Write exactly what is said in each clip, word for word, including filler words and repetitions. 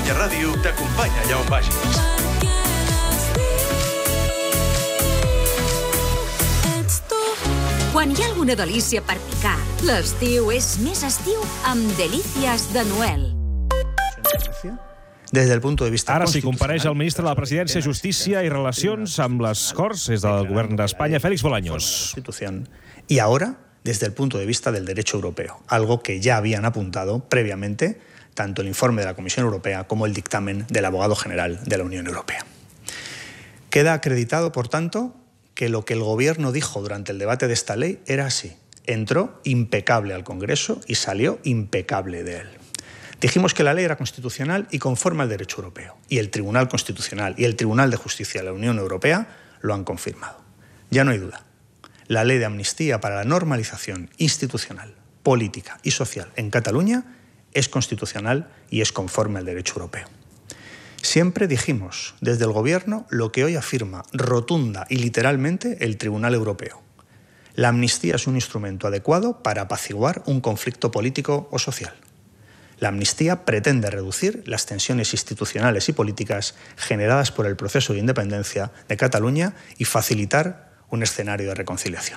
Catalunya Ràdio t'acompanya allà on vagis. Quan hi ha alguna delícia per picar, l'estiu és més estiu amb Delícies de Noel. Des del punt de vista Ara sí, compareix el ministre de la Presidència, Justícia i Relacions amb les Corts, des del govern d'Espanya, Félix Bolaños. Y ahora, desde el punto de vista del derecho europeo, algo que ya habían apuntado previamente tanto el informe de la Comisión Europea como el dictamen del abogado general de la Unión Europea. Queda acreditado, por tanto, que lo que el Gobierno dijo durante el debate de esta ley era así. Entró impecable al Congreso y salió impecable de él. Dijimos que la ley era constitucional y conforme al derecho europeo. Y el Tribunal Constitucional y el Tribunal de Justicia de la Unión Europea lo han confirmado. Ya no hay duda. La ley de amnistía para la normalización institucional, política y social en Cataluña es constitucional y es conforme al derecho europeo. Siempre dijimos desde el Gobierno lo que hoy afirma rotunda y literalmente el Tribunal Europeo. La amnistía es un instrumento adecuado para apaciguar un conflicto político o social. La amnistía pretende reducir las tensiones institucionales y políticas generadas por el proceso de independencia de Cataluña y facilitar un escenario de reconciliación.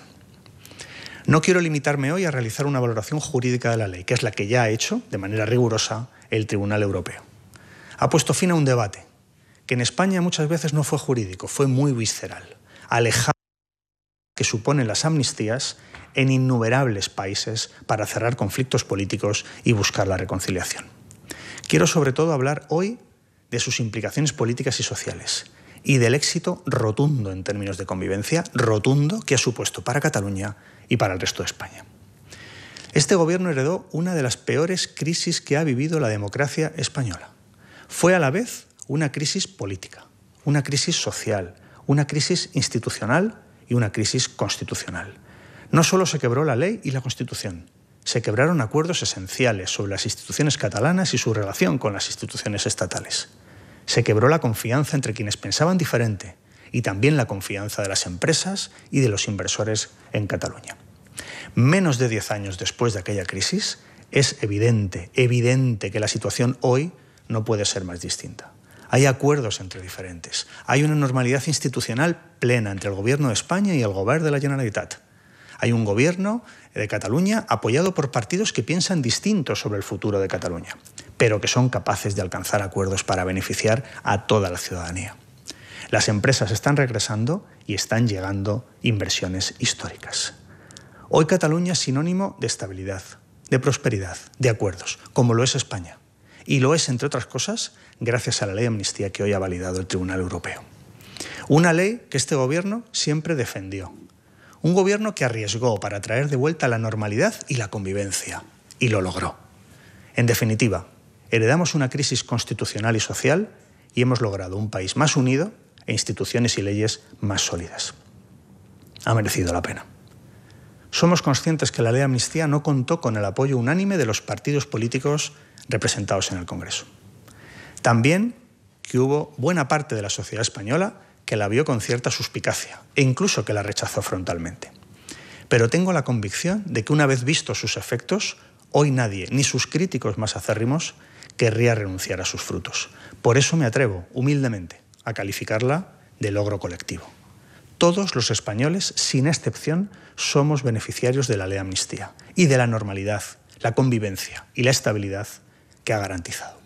No quiero limitarme hoy a realizar una valoración jurídica de la ley, que es la que ya ha hecho, de manera rigurosa, el Tribunal Europeo. Ha puesto fin a un debate que en España muchas veces no fue jurídico, fue muy visceral, alejado que suponen las amnistías en innumerables países para cerrar conflictos políticos y buscar la reconciliación. Quiero sobre todo hablar hoy de sus implicaciones políticas y sociales y del éxito rotundo en términos de convivencia, rotundo que ha supuesto para Cataluña y para el resto de España. Este Gobierno heredó una de las peores crisis que ha vivido la democracia española. Fue a la vez una crisis política, una crisis social, una crisis institucional y una crisis constitucional. No solo se quebró la ley y la Constitución, se quebraron acuerdos esenciales sobre las instituciones catalanas y su relación con las instituciones estatales. Se quebró la confianza entre quienes pensaban diferente y también la confianza de las empresas y de los inversores en Cataluña. Menos de diez años después de aquella crisis, es evidente, evidente que la situación hoy no puede ser más distinta. Hay acuerdos entre diferentes. Hay una normalidad institucional plena entre el Gobierno de España y el Govern de la Generalitat. Hay un Gobierno de Cataluña apoyado por partidos que piensan distinto sobre el futuro de Cataluña, pero que son capaces de alcanzar acuerdos para beneficiar a toda la ciudadanía. Las empresas están regresando y están llegando inversiones históricas. Hoy Cataluña es sinónimo de estabilidad, de prosperidad, de acuerdos, como lo es España. Y lo es, entre otras cosas, gracias a la ley de amnistía que hoy ha validado el Tribunal Europeo. Una ley que este Gobierno siempre defendió. Un Gobierno que arriesgó para traer de vuelta la normalidad y la convivencia. Y lo logró. En definitiva, heredamos una crisis constitucional y social y hemos logrado un país más unido e instituciones y leyes más sólidas. Ha merecido la pena. Somos conscientes que la ley de amnistía no contó con el apoyo unánime de los partidos políticos representados en el Congreso. También que hubo buena parte de la sociedad española que la vio con cierta suspicacia e incluso que la rechazó frontalmente. Pero tengo la convicción de que una vez vistos sus efectos, hoy nadie, ni sus críticos más acérrimos, querría renunciar a sus frutos. Por eso me atrevo, humildemente, a calificarla de logro colectivo. Todos los españoles, sin excepción, somos beneficiarios de la ley de amnistía y de la normalidad, la convivencia y la estabilidad que ha garantizado.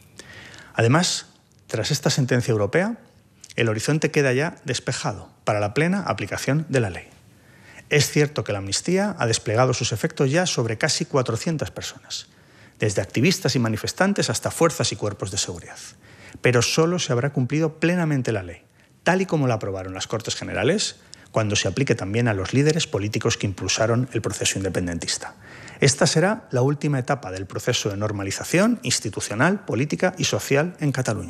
Además, tras esta sentencia europea, el horizonte queda ya despejado para la plena aplicación de la ley. Es cierto que la amnistía ha desplegado sus efectos ya sobre casi cuatrocientas personas, desde activistas y manifestantes hasta fuerzas y cuerpos de seguridad. Pero solo se habrá cumplido plenamente la ley, tal y como la aprobaron las Cortes Generales, cuando se aplique también a los líderes políticos que impulsaron el proceso independentista. Esta será la última etapa del proceso de normalización institucional, política y social en Catalunya.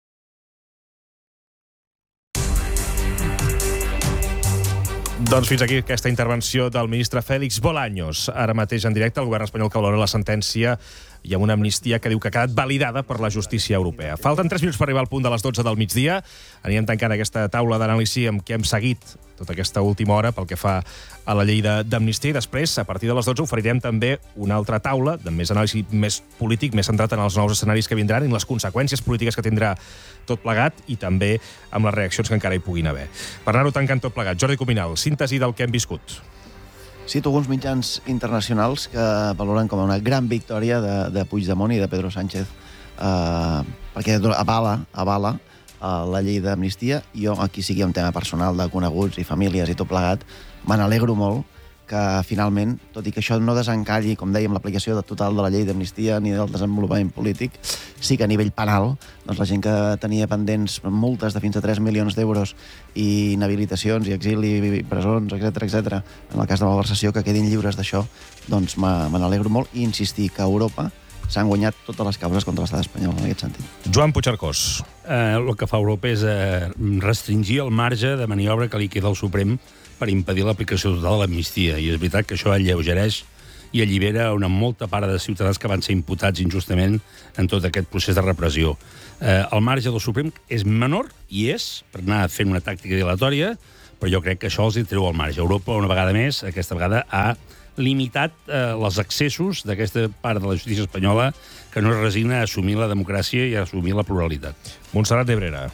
Doncs fins aquí aquesta intervenció del ministre Félix Bolaños. Ara mateix en directe el govern espanyol que valora la sentència i amb una amnistia que diu que ha quedat validada per la justícia europea. Falten tres minuts per arribar al punt de les dotze del migdia. Anirem tancant aquesta taula d'anàlisi amb què hem seguit tota aquesta última hora pel que fa a la llei d'amnistia, i després, a partir de les dotze, oferirem també una altra taula de més anàlisi més polític, més centrat en els nous escenaris que vindran i en les conseqüències polítiques que tindrà tot plegat i també amb les reaccions que encara hi puguin haver. Per anar-ho tancant tot plegat, Jordi Cuminal, síntesi del que hem viscut. Cito alguns mitjans internacionals que valoren com una gran victòria de, de Puigdemont i de Pedro Sánchez, eh, perquè avala, avala eh, la llei d'amnistia. Jo, aquí sigui un tema personal de coneguts i famílies i tot plegat, me n'alegro molt que finalment, tot i que això no desencalli, com dèiem, l'aplicació total de la llei d'amnistia ni del desenvolupament polític, sí que a nivell penal, doncs la gent que tenia pendents multes de fins a tres milions d'euros i inhabilitacions i exili, i presons, etcètera, etcètera, en el cas de malversació, que quedin lliures d'això, doncs me, me n'alegro molt i insistir que a Europa s'han guanyat totes les causes contra l'estat espanyol en aquest sentit. Joan Puigcercós. Eh, el que fa Europa és eh, restringir el marge de maniobra que li queda al Suprem per impedir l'aplicació total de l'amnistia. I és veritat que això alleugereix i allibera una molta part de ciutadans que van ser imputats injustament en tot aquest procés de repressió. Eh, el marge del Suprem és menor, i és, per anar fent una tàctica dilatòria, però jo crec que això els hi treu al marge. Europa, una vegada més, aquesta vegada ha limitat eh, els accessos d'aquesta part de la justícia espanyola que no es resigna a assumir la democràcia i a assumir la pluralitat. Montserrat d'Ebrera.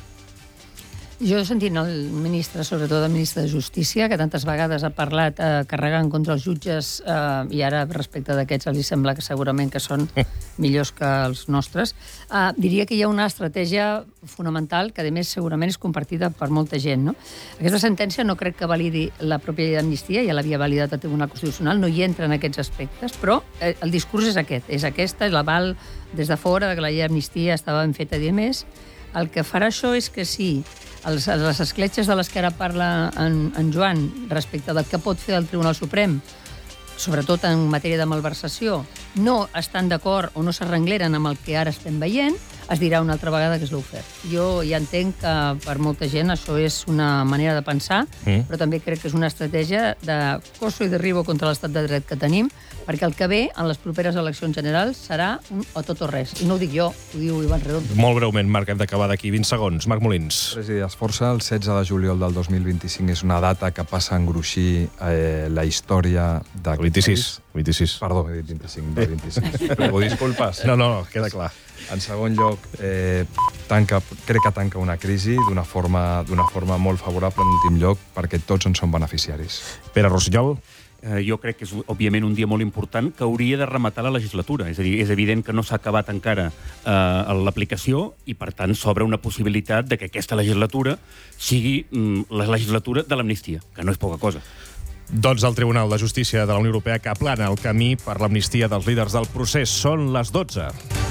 Jo sentint el ministre, sobretot el ministre de Justícia, que tantes vegades ha parlat eh, carregant contra els jutges eh, i ara respecte d'aquests li sembla que segurament que són millors que els nostres, eh, diria que hi ha una estratègia fonamental que a més segurament és compartida per molta gent. No? Aquesta sentència no crec que validi la pròpia llei d'amnistia, ja l'havia validat el Tribunal Constitucional, no hi entra en aquests aspectes, però eh, el discurs és aquest, és aquesta, l'aval des de fora que la llei d'amnistia estava ben feta i a més. El que farà això és que sí, els, les escletxes de les que ara parla en, en Joan respecte del que pot fer el Tribunal Suprem, sobretot en matèria de malversació, no estan d'acord o no s'arrengleren amb el que ara estem veient, es dirà una altra vegada que és l'ofert. Jo ja entenc que per molta gent això és una manera de pensar, mm. però també crec que és una estratègia de coso i derribo contra l'estat de dret que tenim, perquè el que ve en les properes eleccions generals serà un o tot o res. I no ho dic jo, ho diu Ivan Redondo. Molt breument, Marc, hem d'acabar d'aquí vint segons. Marc Molins. President Esforça, el setze de juliol del dos mil vint-i-cinc és una data que passa a engruixir eh, la història d'aquest vint-i-sis. vint-i-sis. Perdó, he dit vint-i-cinc, no vint-i-sis. Prego disculpes. No, no, queda clar. En segon lloc, eh, tanca, crec que tanca una crisi d'una forma, d'una forma molt favorable en últim lloc, perquè tots en són beneficiaris. Pere Rossinyol. Eh, jo crec que és, òbviament, un dia molt important que hauria de rematar la legislatura. És a dir, és evident que no s'ha acabat encara eh, l'aplicació i, per tant, s'obre una possibilitat de que aquesta legislatura sigui mm, la legislatura de l'amnistia, que no és poca cosa. Doncs el Tribunal de Justícia de la Unió Europea que aplana el camí per l'amnistia dels líders del procés. Són les dotze.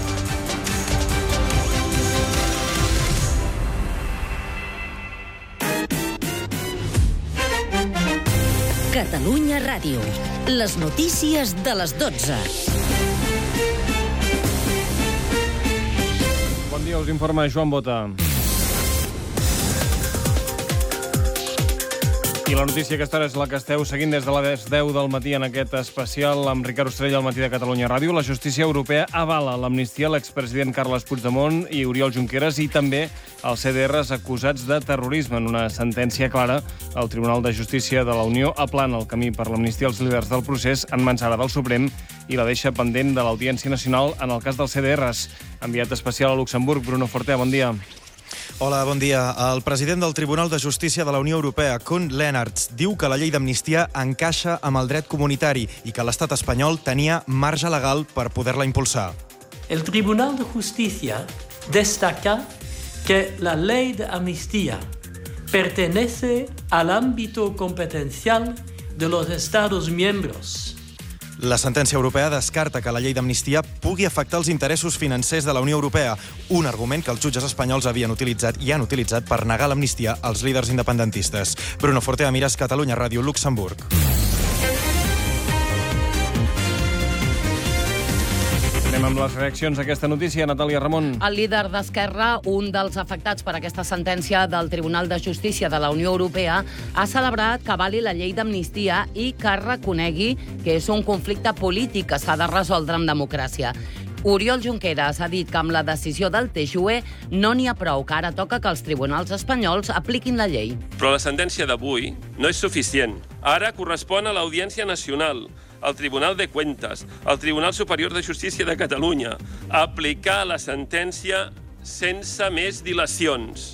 Catalunya Ràdio. Les notícies de les dotze. Bon dia, us informa Joan Bota. I la notícia a aquesta hora és la que esteu seguint des de les deu del matí en aquest especial amb Ricard Ostrell al matí de Catalunya Ràdio. La justícia europea avala l'amnistia a l'expresident Carles Puigdemont i Oriol Junqueras i també els C D Rs acusats de terrorisme. En una sentència clara, el Tribunal de Justícia de la Unió aplana el camí per l'amnistia als líders del procés en mans ara del Suprem i la deixa pendent de l'Audiència Nacional en el cas dels C D Rs. Enviat especial a Luxemburg, Bruno Fortea, bon dia. Hola, bon dia. El president del Tribunal de Justícia de la Unió Europea, Koen Lenaerts, diu que la llei d'amnistia encaixa amb el dret comunitari i que l'estat espanyol tenia marge legal per poder-la impulsar. El Tribunal de Justicia destaca que la ley de amnistía pertenece al ámbito competencial de los Estados miembros. La sentència europea descarta que la llei d'amnistia pugui afectar els interessos financers de la Unió Europea, un argument que els jutges espanyols havien utilitzat i han utilitzat per negar l'amnistia als líders independentistes. Bruno Fortea, Mires, Catalunya Ràdio, Luxemburg. Anem amb les reaccions a aquesta notícia. Natàlia Ramon. El líder d'Esquerra, un dels afectats per aquesta sentència del Tribunal de Justícia de la Unió Europea, ha celebrat que avali la llei d'amnistia i que reconegui que és un conflicte polític que s'ha de resoldre amb democràcia. Oriol Junqueras ha dit que amb la decisió del T J U E no n'hi ha prou, que ara toca que els tribunals espanyols apliquin la llei. Però la sentència d'avui no és suficient. Ara correspon a l'Audiència Nacional, al Tribunal de Cuentas, al Tribunal Superior de Justícia de Catalunya, aplicar la sentència sense més dilacions.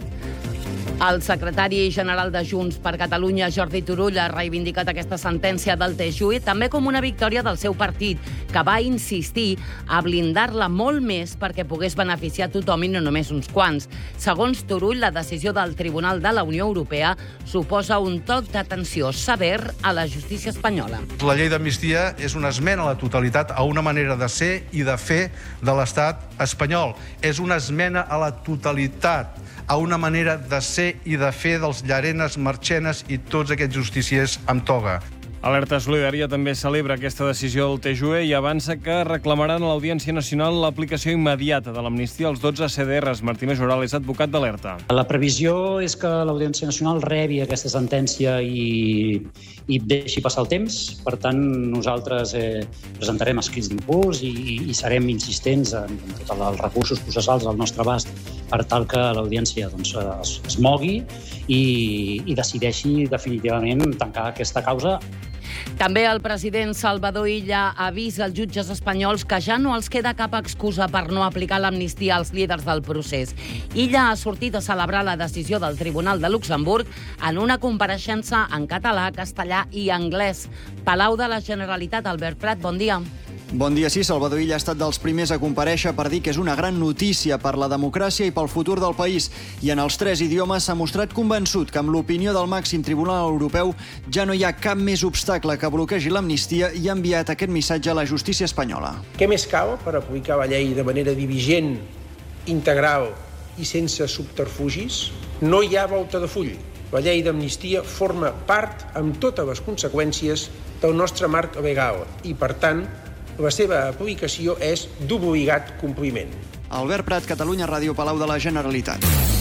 El secretari general de Junts per Catalunya, Jordi Turull, ha reivindicat aquesta sentència del T J U E també com una victòria del seu partit, que va insistir a blindar-la molt més perquè pogués beneficiar tothom i no només uns quants. Segons Turull, la decisió del Tribunal de la Unió Europea suposa un toc d'atenció sever a la justícia espanyola. La llei d'amnistia és una esmena a la totalitat a una manera de ser i de fer de l'estat espanyol. És una esmena a la totalitat a una manera de ser i de fer dels Llarenes, Marchenes i tots aquests justiciers amb toga. Alerta Solidària també celebra aquesta decisió del T J U E i avança que reclamaran a l'Audiència Nacional l'aplicació immediata de l'amnistia als dotze C D Rs. Martí Majoral és advocat d'Alerta. La previsió és que l'Audiència Nacional rebi aquesta sentència i, i deixi passar el temps. Per tant, nosaltres eh, presentarem escrits d'impuls i, i serem insistents en, en tots els recursos processals al nostre abast per tal que l'Audiència doncs, es, es mogui i, i decideixi definitivament tancar aquesta causa. També el president Salvador Illa avisa als jutges espanyols que ja no els queda cap excusa per no aplicar l'amnistia als líders del procés. Illa ha sortit a celebrar la decisió del Tribunal de Luxemburg en una compareixença en català, castellà i anglès. Palau de la Generalitat, Albert Prat, bon dia. Bon dia, sí. Salvador Illa ha estat dels primers a comparèixer per dir que és una gran notícia per la democràcia i pel futur del país. I en els tres idiomes s'ha mostrat convençut que amb l'opinió del màxim Tribunal Europeu ja no hi ha cap més obstacle que bloquegi l'amnistia i ha enviat aquest missatge a la justícia espanyola. Què més cal per aplicar la llei de manera diligent, integral i sense subterfugis? No hi ha volta de full. La llei d'amnistia forma part amb totes les conseqüències del nostre marc legal i, per tant, la seva aplicació és d'obligat compliment. Albert Prat, Catalunya Ràdio, Palau de la Generalitat.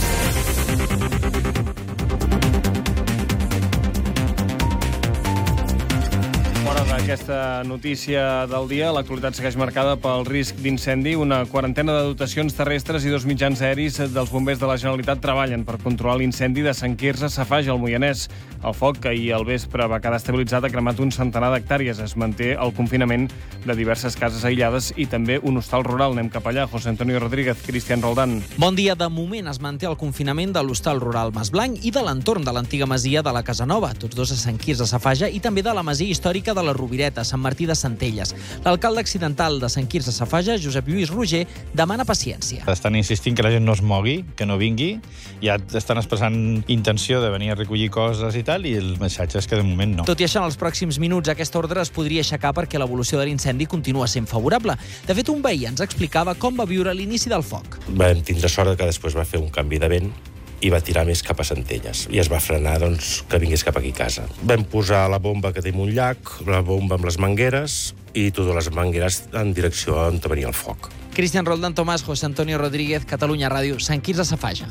Fora d'aquesta notícia del dia, l'actualitat segueix marcada pel risc d'incendi. Una quarantena de dotacions terrestres i dos mitjans aeris dels bombers de la Generalitat treballen per controlar l'incendi de Sant Quirze Safaja, al Moianès. El foc, que ahir al vespre va quedar estabilitzat, ha cremat un centenar d'hectàrees. Es manté el confinament de diverses cases aïllades i també un hostal rural. Anem cap allà. José Antonio Rodríguez, Cristian Roldán. Bon dia. De moment es manté el confinament de l'hostal rural Mas Blanc i de l'entorn de l'antiga masia de la Casanova, tots dos a Sant Quirze Safaja, i també de la masia històrica de la Robireta, Sant Martí de Centelles. L'alcalde accidental de Sant Quirze Safaja, Josep Lluís Roger, demana paciència. Estan insistint que la gent no es mogui, que no vingui. Ja estan expressant intenció de venir a recollir coses i tal, i el missatge és que de moment no. Tot i això, en els pròxims minuts aquesta ordre es podria aixecar perquè l'evolució de l'incendi continua sent favorable. De fet, un veí ens explicava com va viure l'inici del foc. Vam tindre sort que després va fer un canvi de vent i va tirar més cap a Centelles. I es va frenar doncs, que vingués cap aquí a casa. Vam posar la bomba que tenim un llac, la bomba amb les mangueres i totes les mangueres en direcció on venia el foc. Cristian Roldán, Tomàs, José Antonio Rodríguez, Catalunya Ràdio, Sant Quirze Safaja.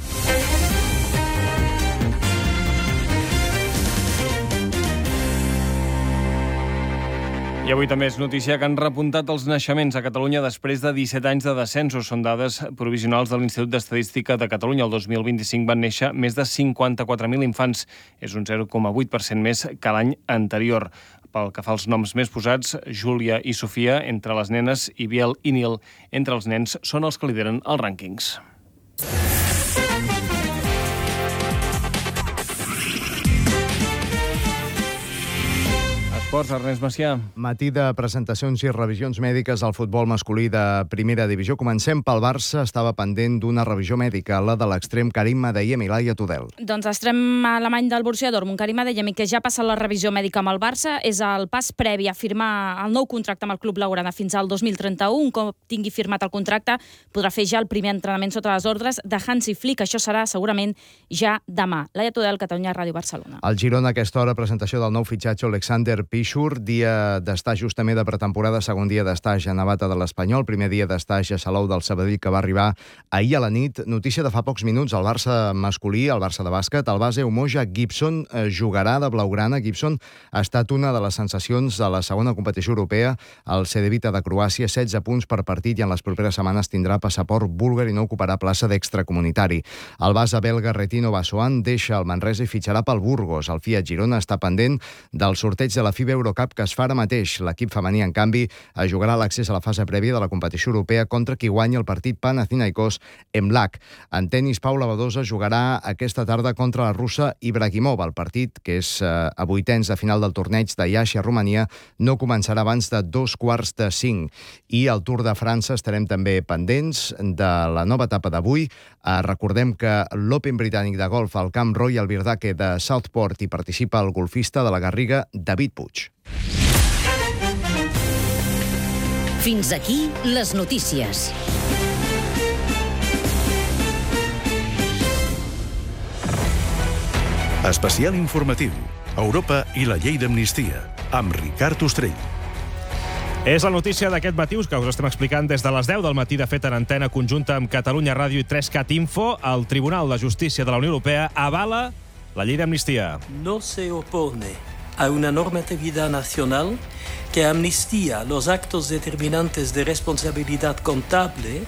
I avui també és notícia que han repuntat els naixements a Catalunya després de disset anys de descensos. Són dades provisionals de l'Institut d'Estadística de Catalunya. El dos mil vint-i-cinc van néixer més de cinquanta-quatre mil infants. És un zero coma vuit per cent més que l'any anterior. Pel que fa als noms més posats, Júlia i Sofia entre les nenes i Biel i Nil entre els nens són els que lideren els rànquings. Esports, Ernest Macià. Matí de presentacions i revisions mèdiques al futbol masculí de primera divisió. Comencem pel Barça. Estava pendent d'una revisió mèdica, la de l'extrem Karim Adeyemi, Laia Tudel. Doncs l'extrem alemany del Borussia Dortmund, Karim Adeyemi, que ja ha passat la revisió mèdica amb el Barça, és el pas previ a firmar el nou contracte amb el club blaugrana fins al dos mil trenta-u. Un cop tingui firmat el contracte, podrà fer ja el primer entrenament sota les ordres de Hansi Flick. Això serà segurament ja demà. Laia Tudel, Catalunya Ràdio, Barcelona. Al Girona, a aquesta hora, presentació del nou fitxatge Alexander Pi Guixur, dia d'estagios també de pretemporada, segon dia d'estaix a Navata de l'Espanyol, primer dia d'estaix a Salou del Sabadell, que va arribar ahir a la nit. Notícia de fa pocs minuts, el Barça masculí, el Barça de bàsquet, el base Umoja Gibson jugarà de blaugrana. Gibson ha estat una de les sensacions de la segona competició europea, el Cedevita de Croàcia, setze punts per partit, i en les properes setmanes tindrà passaport búlgar i no ocuparà plaça d'extracomunitari. El base belga Retino Bassoan deixa el Manresa i fitxarà pel Burgos. El Fiat Girona està pendent del sorteig de la FIBA Eurocup que es fa ara mateix. L'equip femení, en canvi, jugarà l'accés a la fase prèvia de la competició europea contra qui guanyi el partit Panathinaikos Emlak. En tenis, Paula Badosa jugarà aquesta tarda contra la russa Ibrahimova. El partit, que és eh, a vuitens de final del torneig de Iași a Romania, no començarà abans de dos quarts de cinc. I al Tour de França estarem també pendents de la nova etapa d'avui. Eh, recordem que l'Open britànic de golf al Camp Royal Birdaque de Southport hi participa el golfista de la Garriga, David Puig. Fins aquí les notícies. Especial informatiu. Europa i la llei d'amnistia. Amb Ricard Ostrell. És la notícia d'aquest matí, que us estem explicant des de les deu del matí, de fet en antena conjunta amb Catalunya Ràdio i tres cat Info. El Tribunal de Justícia de la Unió Europea avala la llei d'amnistia. No se opone a una normatividad nacional que amnistía los actos determinantes de responsabilidad contable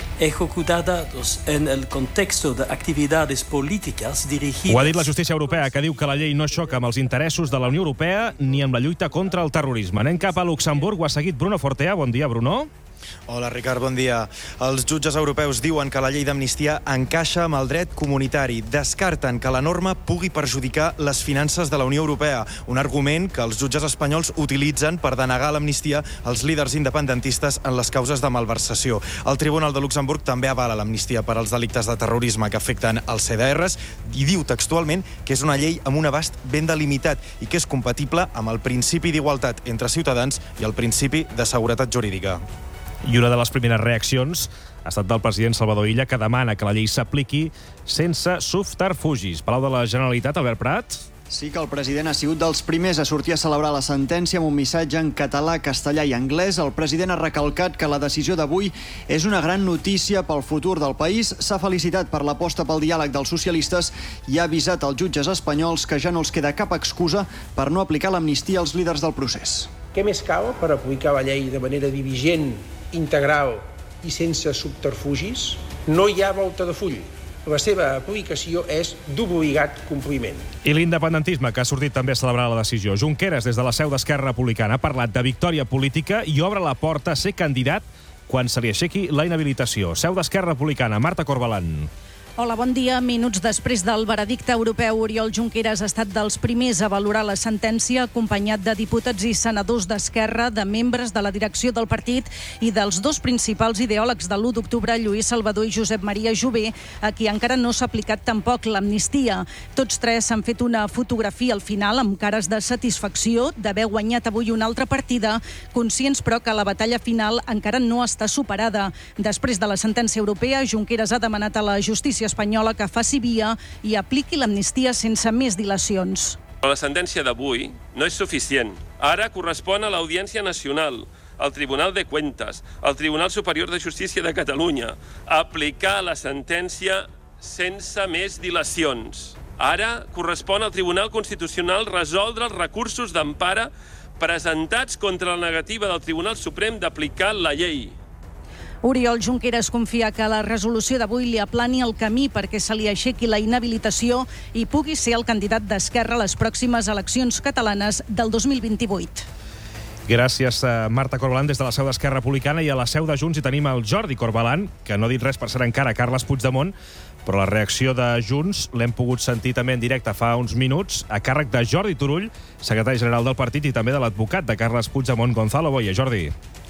ejecutados en el contexto de actividades políticas dirigidas... Ho ha dit la justícia europea, que diu que la llei no xoca amb els interessos de la Unió Europea ni amb la lluita contra el terrorisme. Anem cap a Luxemburg, ho ha seguit Bruno Fortea. Bon dia, Bruno. Hola, Ricard, bon dia. Els jutges europeus diuen que la llei d'amnistia encaixa amb el dret comunitari. Descarten que la norma pugui perjudicar les finances de la Unió Europea, un argument que els jutges espanyols utilitzen per denegar l'amnistia als líders independentistes en les causes de malversació. El Tribunal de Luxemburg també avala l'amnistia per als delictes de terrorisme que afecten els C D Rs i diu textualment que és una llei amb un abast ben delimitat i que és compatible amb el principi d'igualtat entre ciutadans i el principi de seguretat jurídica. I una de les primeres reaccions ha estat del president Salvador Illa, que demana que la llei s'apliqui sense subterfugis. Palau de la Generalitat, Albert Prat. Sí que el president ha sigut dels primers a sortir a celebrar la sentència amb un missatge en català, castellà i anglès. El president ha recalcat que la decisió d'avui és una gran notícia pel futur del país. S'ha felicitat per l'aposta pel diàleg dels socialistes i ha avisat als jutges espanyols que ja no els queda cap excusa per no aplicar l'amnistia als líders del procés. Què més cal per aplicar la llei de manera diligent, integral i sense subterfugis? No hi ha volta de full. La seva aplicació és d'obligat compliment. I l'independentisme, que ha sortit també a celebrar la decisió. Junqueras, des de la seu d'Esquerra Republicana, ha parlat de victòria política i obre la porta a ser candidat quan se li aixequi la inhabilitació. Seu d'Esquerra Republicana, Marta Corbalan. Hola, bon dia. Minuts després del veredicte europeu, Oriol Junqueras ha estat dels primers a valorar la sentència, acompanyat de diputats i senadors d'Esquerra, de membres de la direcció del partit i dels dos principals ideòlegs de l'u d'octubre, Lluís Salvador i Josep Maria Jové, a qui encara no s'ha aplicat tampoc l'amnistia. Tots tres s'han fet una fotografia al final amb cares de satisfacció d'haver guanyat avui una altra partida, conscients però que la batalla final encara no està superada. Després de la sentència europea, Junqueras ha demanat a la justícia espanyola que faci via i apliqui l'amnistia sense més dilacions. Però la sentència d'avui no és suficient. Ara correspon a l'Audiència Nacional, al Tribunal de Cuentas, al Tribunal Superior de Justícia de Catalunya, aplicar la sentència sense més dilacions. Ara correspon al Tribunal Constitucional resoldre els recursos d'empara presentats contra la negativa del Tribunal Suprem d'aplicar la llei. Oriol Junqueras confia que la resolució d'avui li aplani el camí perquè se li aixequi la inhabilitació i pugui ser el candidat d'Esquerra a les pròximes eleccions catalanes del dos mil vint-i-vuit. Gràcies, Marta Corbalan, des de la seu d'Esquerra Republicana. I a la seu de Junts hi tenim el Jordi Corbalan, que no ha dit res per ser encara Carles Puigdemont, però la reacció de Junts l'hem pogut sentir també en directe fa uns minuts, a càrrec de Jordi Turull, secretari general del partit, i també de l'advocat de Carles Puigdemont, Gonzalo Boye. Jordi.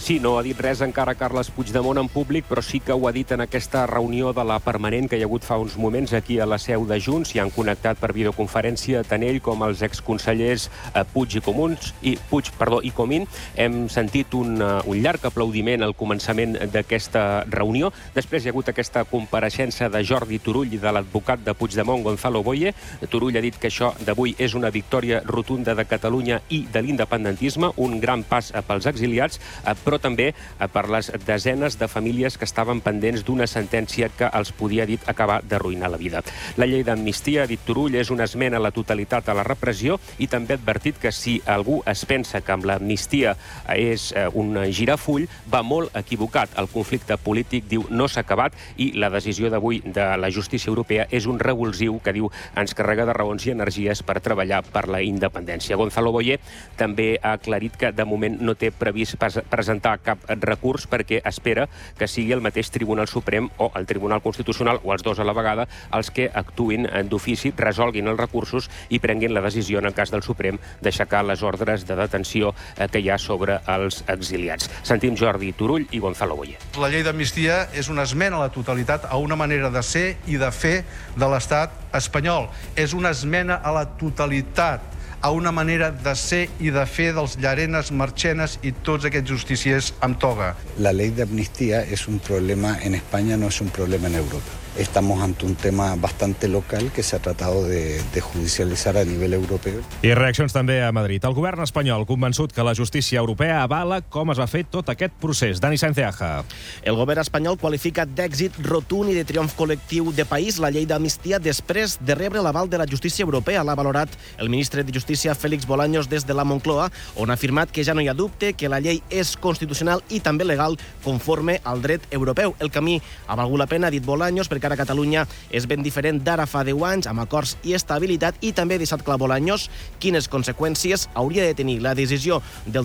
Sí, no ha dit res encara Carles Puigdemont en públic, però sí que ho ha dit en aquesta reunió de la permanent que hi ha hagut fa uns moments aquí a la seu de Junts. Hi han connectat per videoconferència tant ell com els exconsellers eh, Puig i Comuns i Puig, perdó, i Comín. Hem sentit un, uh, un llarg aplaudiment al començament d'aquesta reunió. Després hi ha hagut aquesta compareixença de Jordi Turull i de l'advocat de Puigdemont, Gonzalo Boye. Turull ha dit que això d'avui és una victòria rotunda de Catalunya i de l'independentisme, un gran pas pels exiliats, però també per les desenes de famílies que estaven pendents d'una sentència que els podia, dit, acabar d'arruïnar la vida. La llei d'amnistia, ha dit Turull, és una esmena a la totalitat a la repressió i també ha advertit que si algú es pensa que amb l'amnistia és un girafull, va molt equivocat. El conflicte polític, diu, no s'ha acabat i la decisió d'avui de la justícia europea és un revulsiu que, diu, ens carrega de raons i energies per treballar per la independència. Gonzalo Boye també ha aclarit que de moment no té previst presentar cap recurs perquè espera que sigui el mateix Tribunal Suprem o el Tribunal Constitucional, o els dos a la vegada, els que actuïn d'ofici, resolguin els recursos i prenguin la decisió, en el cas del Suprem, d'aixecar les ordres de detenció que hi ha sobre els exiliats. Sentim Jordi Turull i Gonzalo Boye. La llei d'amnistia és una esmena a la totalitat a una manera de ser i de fer de l'estat espanyol. És una esmena a la totalitat a una manera de ser i de fer dels Llarenas, Marchenas i tots aquests justiciers amb toga. La ley de amnistía es un problema en España, no es un problema en Europa. Estamos ante un tema bastante local que se ha tratado de, de judicializar a nivell europeu. I reaccions també a Madrid. El govern espanyol convençut que la justícia europea avala com es va fer tot aquest procés. Dani Sainz-Eaja. El govern espanyol qualifica d'èxit rotund i de triomf col·lectiu de país la llei d'amnistia després de rebre l'aval de la justícia europea. L'ha valorat el ministre de Justícia, Félix Bolaños, des de la Moncloa, on ha afirmat que ja no hi ha dubte que la llei és constitucional i també legal conforme al dret europeu. El camí ha valgut la pena, ha dit Bolaños, perquè ara Catalunya és ben diferent d'ara fa deu anys, amb acords i estabilitat, i també ha deixat clar Bolaños quines conseqüències hauria de tenir la decisió del